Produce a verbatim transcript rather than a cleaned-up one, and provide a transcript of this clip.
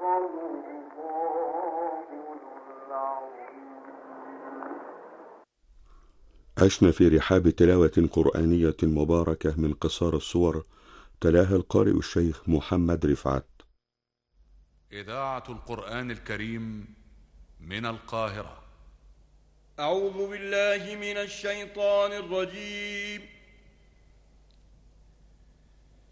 عشنا في رحاب تلاوة قرآنية مباركة من قصار الصور، تلاها القارئ الشيخ محمد رفعت. إذاعة القرآن الكريم من القاهرة. أعوذ بالله من الشيطان الرجيم.